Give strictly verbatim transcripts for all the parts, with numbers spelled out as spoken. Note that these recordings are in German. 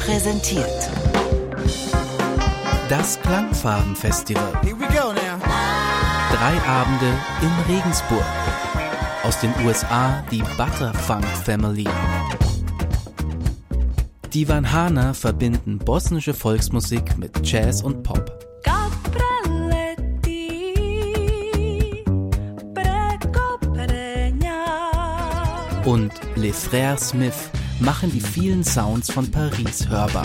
präsentiert Das Klangfarben-Festival. Here we go now. Drei Abende in Regensburg. Aus den U S A die Butterfunk Family. Die Vanhana verbinden bosnische Volksmusik mit Jazz und Pop. Und Les Frères Smith machen die vielen Sounds von Paris hörbar.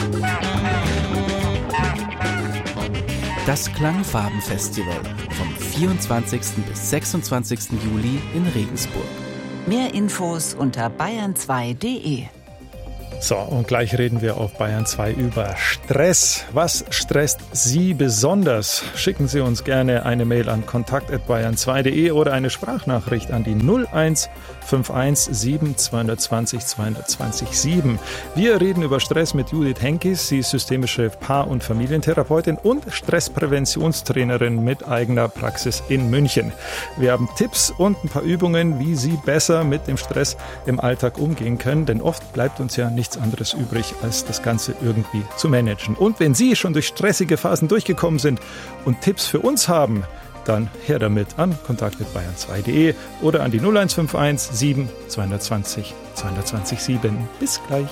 Das Klangfarben-Festival vom vierundzwanzigsten bis sechsundzwanzigsten Juli in Regensburg. Mehr Infos unter bayern zwei punkt de. So, und gleich reden wir auf Bayern zwei über Stress. Was stresst Sie besonders? Schicken Sie uns gerne eine Mail an kontakt at bayern zwei punkt de oder eine Sprachnachricht an die null eins fünf eins sieben zwei zwei null zwei zwei sieben. Wir reden über Stress mit Judith Henkis. Sie ist systemische Paar- und Familientherapeutin und Stresspräventionstrainerin mit eigener Praxis in München. Wir haben Tipps und ein paar Übungen, wie Sie besser mit dem Stress im Alltag umgehen können, denn oft bleibt uns ja nichts anderes übrig, als das Ganze irgendwie zu managen. Und wenn Sie schon durch stressige Phasen durchgekommen sind und Tipps für uns haben, dann her damit an kontakt at bayern zwei punkt de oder an die null eins fünf eins sieben zwei zwei null zwei zwei sieben. Bis gleich.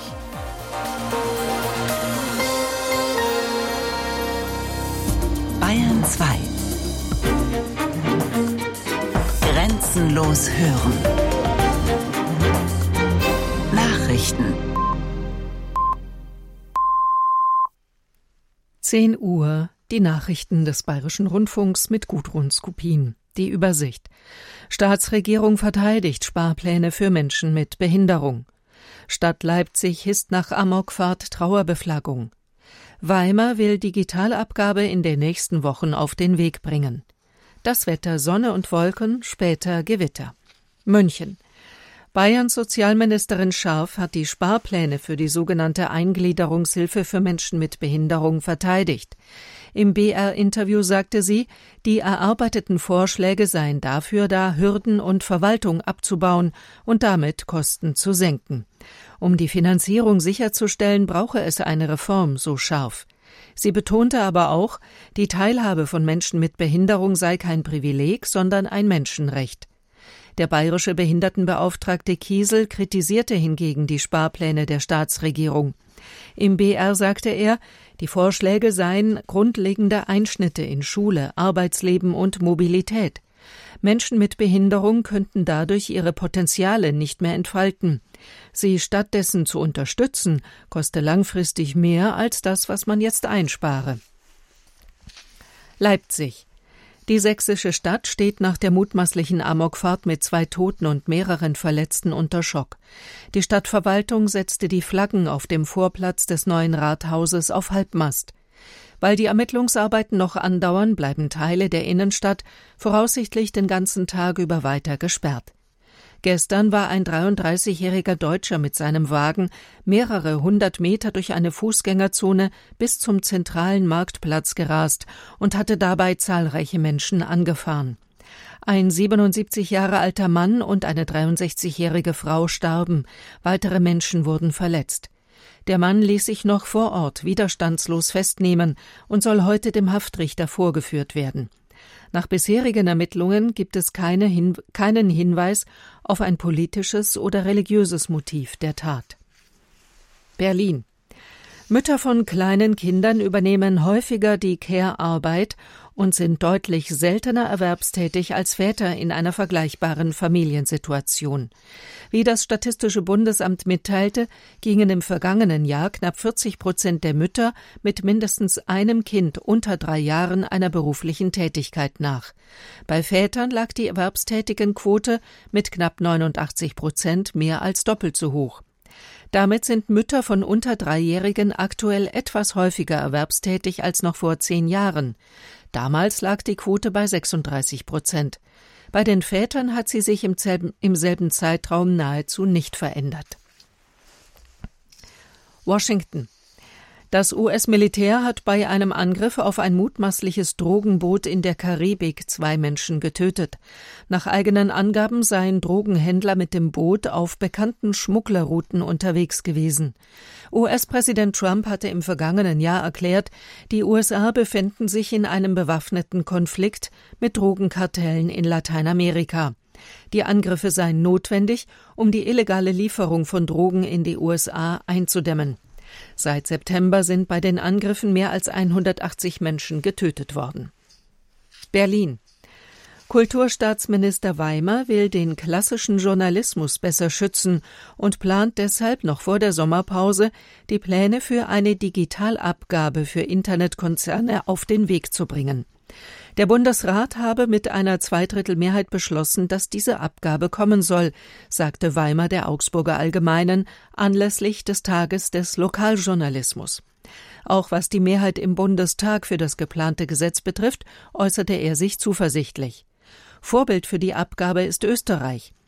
Bayern zwei. Grenzenlos hören. Nachrichten. zehn Uhr, die Nachrichten des Bayerischen Rundfunks mit Gudrun Skupin. Die Übersicht. Staatsregierung verteidigt Sparpläne für Menschen mit Behinderung. Stadt Leipzig hisst nach Amokfahrt Trauerbeflaggung. Weimar will Digitalabgabe in den nächsten Wochen auf den Weg bringen. Das Wetter: Sonne und Wolken, später Gewitter. München. Bayerns Sozialministerin Scharf hat die Sparpläne für die sogenannte Eingliederungshilfe für Menschen mit Behinderung verteidigt. Im B R-Interview sagte sie, die erarbeiteten Vorschläge seien dafür da, Hürden und Verwaltung abzubauen und damit Kosten zu senken. Um die Finanzierung sicherzustellen, brauche es eine Reform, so Scharf. Sie betonte aber auch, die Teilhabe von Menschen mit Behinderung sei kein Privileg, sondern ein Menschenrecht. Der bayerische Behindertenbeauftragte Kiesel kritisierte hingegen die Sparpläne der Staatsregierung. Im B R sagte er, die Vorschläge seien grundlegende Einschnitte in Schule, Arbeitsleben und Mobilität. Menschen mit Behinderung könnten dadurch ihre Potenziale nicht mehr entfalten. Sie stattdessen zu unterstützen, koste langfristig mehr als das, was man jetzt einspare. Leipzig. Die sächsische Stadt steht nach der mutmaßlichen Amokfahrt mit zwei Toten und mehreren Verletzten unter Schock. Die Stadtverwaltung setzte die Flaggen auf dem Vorplatz des neuen Rathauses auf Halbmast. Weil die Ermittlungsarbeiten noch andauern, bleiben Teile der Innenstadt voraussichtlich den ganzen Tag über weiter gesperrt. Gestern war ein dreiunddreißigjähriger Deutscher mit seinem Wagen mehrere hundert Meter durch eine Fußgängerzone bis zum zentralen Marktplatz gerast und hatte dabei zahlreiche Menschen angefahren. Ein siebenundsiebzig Jahre alter Mann und eine dreiundsechzigjährige Frau starben, weitere Menschen wurden verletzt. Der Mann ließ sich noch vor Ort widerstandslos festnehmen und soll heute dem Haftrichter vorgeführt werden. Nach bisherigen Ermittlungen gibt es keine Hin- keinen Hinweis auf ein politisches oder religiöses Motiv der Tat. Berlin. Mütter von kleinen Kindern übernehmen häufiger die Care-Arbeit und sind deutlich seltener erwerbstätig als Väter in einer vergleichbaren Familiensituation. Wie das Statistische Bundesamt mitteilte, gingen im vergangenen Jahr knapp vierzig Prozent der Mütter mit mindestens einem Kind unter drei Jahren einer beruflichen Tätigkeit nach. Bei Vätern lag die Erwerbstätigenquote mit knapp neunundachtzig Prozent mehr als doppelt so hoch. Damit sind Mütter von unter Dreijährigen aktuell etwas häufiger erwerbstätig als noch vor zehn Jahren. Damals lag die Quote bei sechsunddreißig Prozent. Bei den Vätern hat sie sich im selben, im selben Zeitraum nahezu nicht verändert. Washington. Das U S-Militär hat bei einem Angriff auf ein mutmaßliches Drogenboot in der Karibik zwei Menschen getötet. Nach eigenen Angaben seien Drogenhändler mit dem Boot auf bekannten Schmugglerrouten unterwegs gewesen. U S-Präsident Trump hatte im vergangenen Jahr erklärt, die U S A befänden sich in einem bewaffneten Konflikt mit Drogenkartellen in Lateinamerika. Die Angriffe seien notwendig, um die illegale Lieferung von Drogen in die U S A einzudämmen. Seit September sind bei den Angriffen mehr als hundertachtzig Menschen getötet worden. Berlin. Kulturstaatsminister Weimer will den klassischen Journalismus besser schützen und plant deshalb noch vor der Sommerpause, die Pläne für eine Digitalabgabe für Internetkonzerne auf den Weg zu bringen. Der Bundesrat habe mit einer Zweidrittelmehrheit beschlossen, dass diese Abgabe kommen soll, sagte Weimer der Augsburger Allgemeinen anlässlich des Tages des Lokaljournalismus. Auch was die Mehrheit im Bundestag für das geplante Gesetz betrifft, äußerte er sich zuversichtlich. Vorbild für die Abgabe ist Österreich.